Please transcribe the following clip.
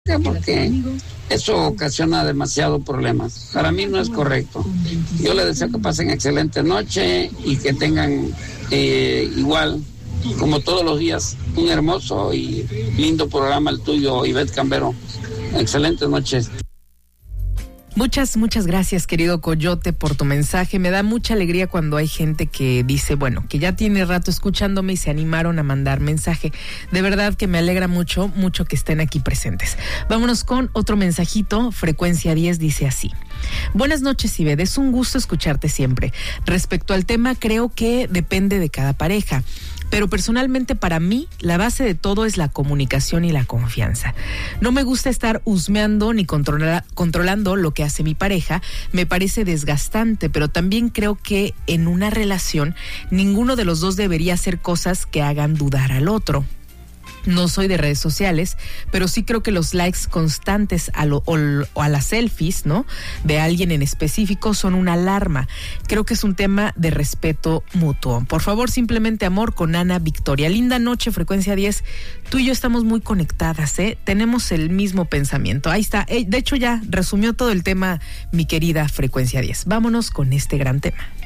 porque eso ocasiona demasiados problemas. Para mí no es correcto. Yo les deseo que pasen excelente noche y que tengan igual, como todos los días, un hermoso y lindo programa el tuyo, Ivette Cambero. Excelentes noches. Muchas gracias, querido Coyote, por tu mensaje. Me da mucha alegría cuando hay gente que dice, bueno, que ya tiene rato escuchándome y se animaron a mandar mensaje. De verdad que me alegra mucho que estén aquí presentes. Vámonos con otro mensajito. Frecuencia 10 dice así: buenas noches, Ivette, es un gusto escucharte siempre. Respecto al tema, creo que depende de cada pareja. Pero personalmente para mí la base de todo es la comunicación y la confianza. No me gusta estar husmeando ni controlando lo que hace mi pareja. Me parece desgastante, pero también creo que en una relación ninguno de los dos debería hacer cosas que hagan dudar al otro. No soy de redes sociales, pero sí creo que los likes constantes a las selfies, ¿no?, de alguien en específico son una alarma. Creo que es un tema de respeto mutuo. Por favor, simplemente amor, con Ana Victoria. Linda noche, Frecuencia 10. Tú y yo estamos muy conectadas, ¿eh? Tenemos el mismo pensamiento. Ahí está. De hecho, ya resumió todo el tema mi querida Frecuencia 10. Vámonos con este gran tema.